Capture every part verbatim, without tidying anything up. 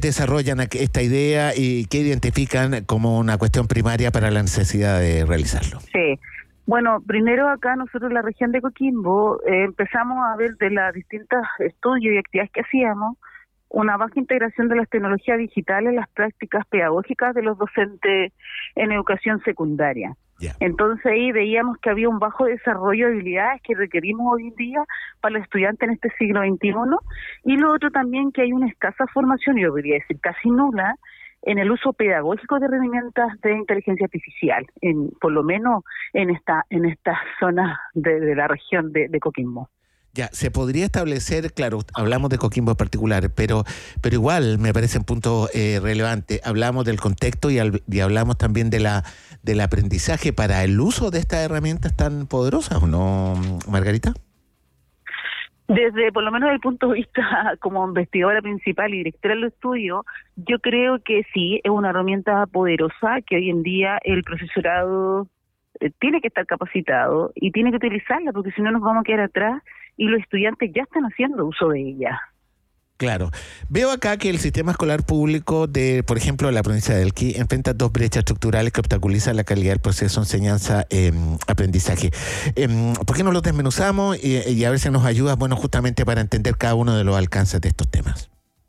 desarrollan esta idea y qué identifican como una cuestión primaria para la necesidad de realizarlo? Sí. Bueno, primero acá nosotros en la región de Coquimbo eh, empezamos a ver de las distintas estudios y actividades que hacíamos una baja integración de las tecnologías digitales en las prácticas pedagógicas de los docentes en educación secundaria. Yeah. Entonces ahí veíamos que había un bajo desarrollo de habilidades que requerimos hoy en día para los estudiantes en este siglo veintiuno, y lo otro también que hay una escasa formación, yo podría decir casi nula, en el uso pedagógico de herramientas de inteligencia artificial, en, por lo menos en esta en estas zonas de, de la región de, de Coquimbo. Ya, se podría establecer, claro, hablamos de Coquimbo en particular, pero pero igual me parece un punto eh, relevante. Hablamos del contexto y, al, y hablamos también de la del aprendizaje para el uso de estas herramientas tan poderosas, ¿o no, Margarita? Desde, por lo menos desde el punto de vista como investigadora principal y directora del estudio, yo creo que sí, es una herramienta poderosa que hoy en día el profesorado eh, tiene que estar capacitado y tiene que utilizarla, porque si no nos vamos a quedar atrás y los estudiantes ya están haciendo uso de ella. Claro. Veo acá que el sistema escolar público de, por ejemplo, la provincia del Elqui enfrenta dos brechas estructurales que obstaculizan la calidad del proceso enseñanza-aprendizaje. Eh, eh, ¿Por qué no los desmenuzamos y, y a ver si nos ayuda, bueno, justamente para entender cada uno de los alcances de estos temas?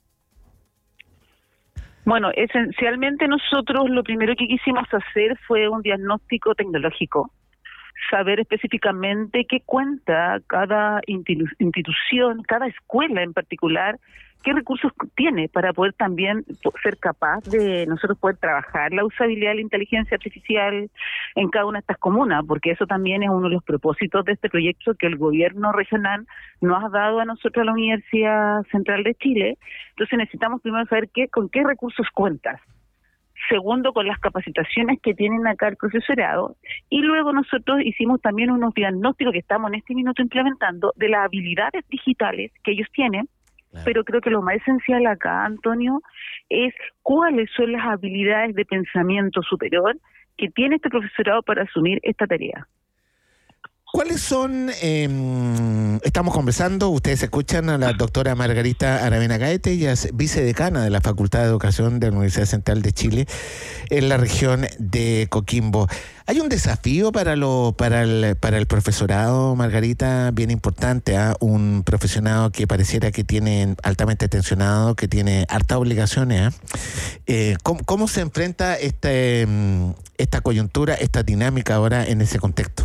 Bueno, esencialmente nosotros lo primero que quisimos hacer fue un diagnóstico tecnológico. Saber específicamente qué cuenta cada institución, cada escuela en particular, qué recursos tiene para poder también ser capaz de nosotros poder trabajar la usabilidad de la inteligencia artificial en cada una de estas comunas, porque eso también es uno de los propósitos de este proyecto que el gobierno regional nos ha dado a nosotros, a la Universidad Central de Chile. Entonces necesitamos primero saber qué, con qué recursos cuentas. Segundo, con las capacitaciones que tienen acá el profesorado, y luego nosotros hicimos también unos diagnósticos que estamos en este minuto implementando de las habilidades digitales que ellos tienen, claro. Pero creo que lo más esencial acá, Antonio, es cuáles son las habilidades de pensamiento superior que tiene este profesorado para asumir esta tarea. ¿Cuáles son, eh, estamos conversando, ustedes escuchan a la doctora Margarita Aravena Gaete, ella es vicedecana de la Facultad de Educación de la Universidad Central de Chile en la región de Coquimbo. Hay un desafío para lo para el para el profesorado, Margarita, bien importante, ¿eh? Un profesionado que pareciera que tiene altamente tensionado, que tiene hartas obligaciones. ¿eh? Eh, ¿cómo, ¿Cómo se enfrenta este, esta coyuntura, esta dinámica ahora en ese contexto?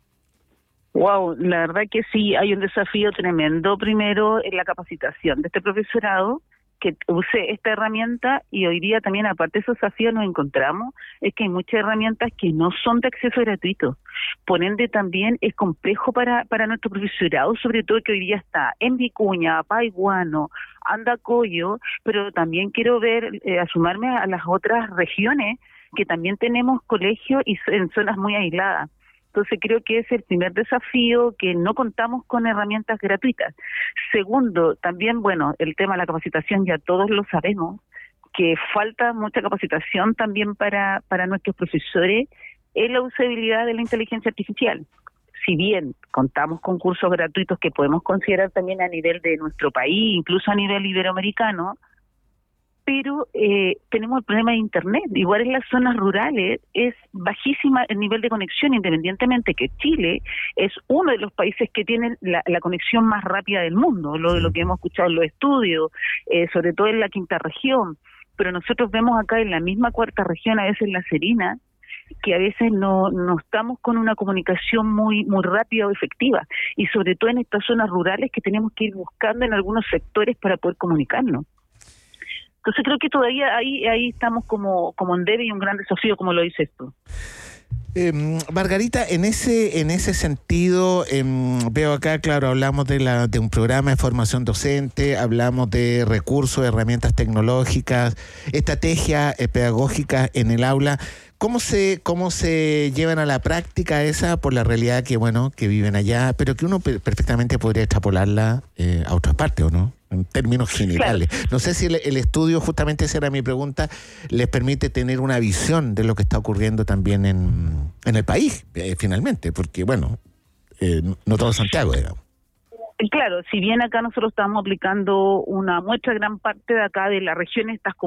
Wow, la verdad que sí, hay un desafío tremendo. Primero, en la capacitación de este profesorado que use esta herramienta, y hoy día también, aparte de esos desafíos, nos encontramos es que hay muchas herramientas que no son de acceso gratuito. Por ende, también es complejo para para nuestro profesorado, sobre todo que hoy día está en Vicuña, Paiguano, Andacollo, pero también quiero ver, eh, a sumarme a las otras regiones que también tenemos colegios y en zonas muy aisladas. Entonces creo que es el primer desafío, que no contamos con herramientas gratuitas. Segundo, también, bueno, el tema de la capacitación ya todos lo sabemos, que falta mucha capacitación también para, para nuestros profesores en la usabilidad de la inteligencia artificial. Si bien contamos con cursos gratuitos que podemos considerar también a nivel de nuestro país, incluso a nivel iberoamericano, pero eh, tenemos el problema de Internet. Igual en las zonas rurales es bajísima el nivel de conexión, independientemente que Chile es uno de los países que tienen la, la conexión más rápida del mundo, lo de lo que hemos escuchado en los estudios, eh, sobre todo en la quinta región, pero nosotros vemos acá en la misma cuarta región, a veces en La Serena, que a veces no, no estamos con una comunicación muy muy rápida o efectiva, y sobre todo en estas zonas rurales que tenemos que ir buscando en algunos sectores para poder comunicarnos. Entonces creo que todavía ahí ahí estamos como como en debe y un gran desafío, como lo dices tú. Eh, Margarita, en ese en ese sentido, eh, veo acá, claro, hablamos de la de un programa de formación docente, hablamos de recursos, herramientas tecnológicas, estrategias eh, pedagógicas en el aula. ¿Cómo se cómo se llevan a la práctica esa por la realidad que bueno que viven allá, pero que uno per- perfectamente podría extrapolarla eh, a otras partes, ¿o no? En términos generales. Claro. No sé si el, el estudio, justamente esa era mi pregunta, les permite tener una visión de lo que está ocurriendo también en, en el país, eh, finalmente, porque, bueno, eh, no todo Santiago, digamos. Claro, si bien acá nosotros estamos aplicando una muestra, gran parte de acá de la región, estas